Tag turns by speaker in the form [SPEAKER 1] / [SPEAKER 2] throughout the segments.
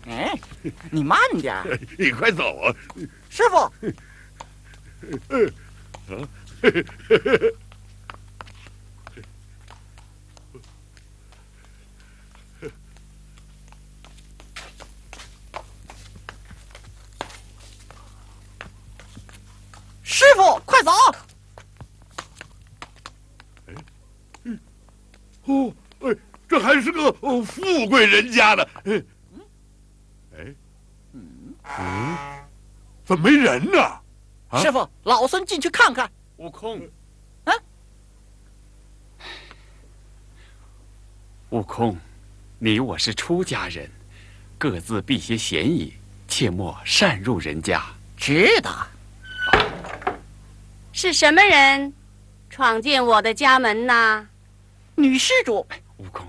[SPEAKER 1] 哎，你慢点。
[SPEAKER 2] 你快走啊，
[SPEAKER 1] 师傅。师傅，快走！
[SPEAKER 2] 哦，这还是个富贵人家呢。怎么没人呢？
[SPEAKER 1] 师傅，老孙进去看看。
[SPEAKER 3] 悟空，悟空，你我是出家人，各自避些嫌疑，切莫擅入人家。
[SPEAKER 1] 知道。
[SPEAKER 4] 是什么人闯进我的家门呐？
[SPEAKER 1] 女施主。
[SPEAKER 3] 悟空，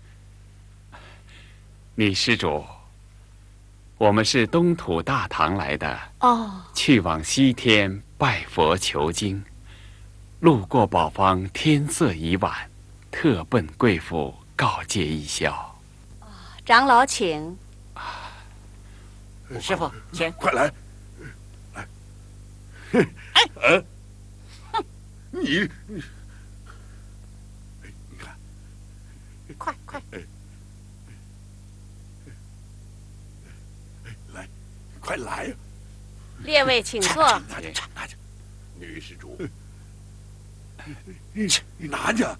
[SPEAKER 3] 女施主，我们是东土大唐来的，去往西天拜佛求经，路过宝方，天色已晚，特奔贵府告诫一宵。
[SPEAKER 4] 长老请。
[SPEAKER 1] 师傅，请。
[SPEAKER 2] 快来！
[SPEAKER 1] 哎，
[SPEAKER 2] 你看，
[SPEAKER 1] 快！
[SPEAKER 2] 来，快来呀！
[SPEAKER 4] 列位请坐。
[SPEAKER 2] 拿着，女施主，你拿着。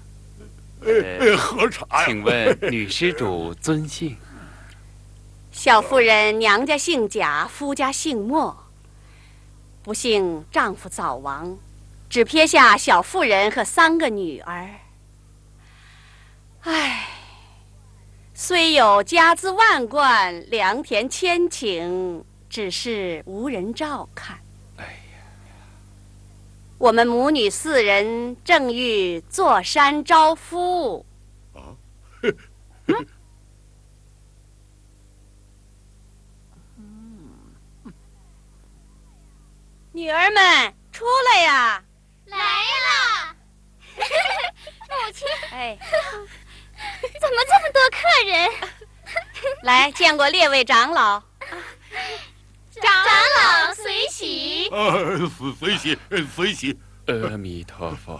[SPEAKER 2] 喝茶呀。
[SPEAKER 3] 请问女施主尊姓？
[SPEAKER 4] 小妇人娘家姓贾，夫家姓莫。不幸丈夫早亡，只撇下小妇人和3个女儿。唉，虽有家资万贯，良田千顷，只是无人照看。我们母女4人正欲坐山招夫。女儿们出来呀！
[SPEAKER 5] 来了。母亲。
[SPEAKER 4] 哎，
[SPEAKER 5] 怎么这么多客人？
[SPEAKER 4] 来，见过列位长老。
[SPEAKER 5] 长老随喜。
[SPEAKER 2] 随喜，随喜。
[SPEAKER 3] 阿弥陀佛。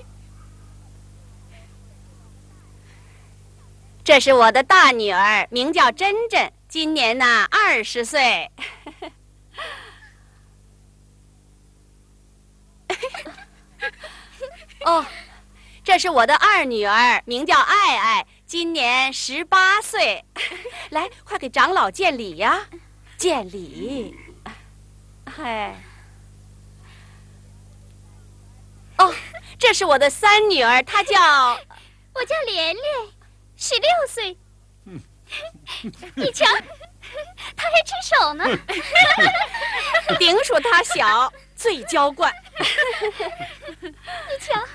[SPEAKER 4] 这是我的大女儿，名叫珍珍，今年呢20岁。哦，这是我的2女儿，名叫爱爱，今年18岁。来，快给长老见礼呀！见礼。哎。哦，这是我的3女儿，她叫……
[SPEAKER 5] 我叫莲莲，16岁。你瞧，她还吃手呢。
[SPEAKER 4] 顶属她小，最娇惯。
[SPEAKER 5] 你瞧。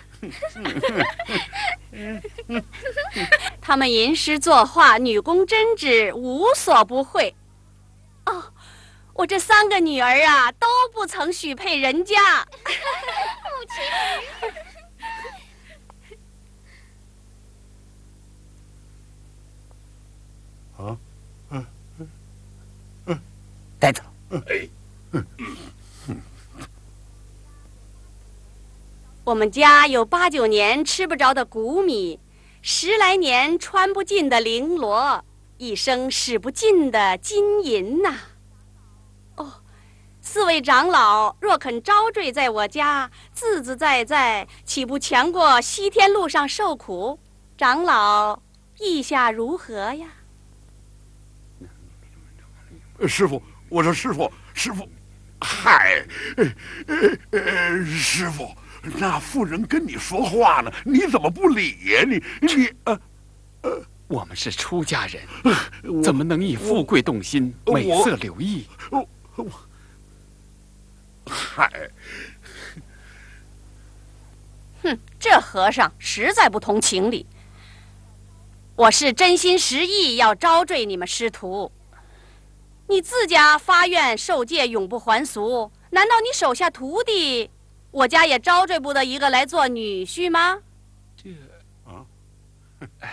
[SPEAKER 4] 他们吟诗作画，女工针织，无所不会。哦，我这3个女儿啊，都不曾许配人家。
[SPEAKER 5] 母亲。
[SPEAKER 1] 带走。
[SPEAKER 4] 我们家有8、9年吃不着的谷米，10来年穿不尽的绫罗，一生使不尽的金银呐。哦，4位长老若肯招赘在我家，自自在在，岂不强过西天路上受苦？长老意下如何呀？
[SPEAKER 2] 师傅，我说师傅，嗨，师傅。那妇人跟你说话呢，你怎么不理呀？
[SPEAKER 3] 我们是出家人，怎么能以富贵动心，美色留意？
[SPEAKER 2] 嗨，
[SPEAKER 4] 哼，这和尚实在不通情理。我是真心实意要招赘你们师徒，你自家发愿受戒，永不还俗，难道你手下徒弟？我家也招赘不得一个来做女婿吗？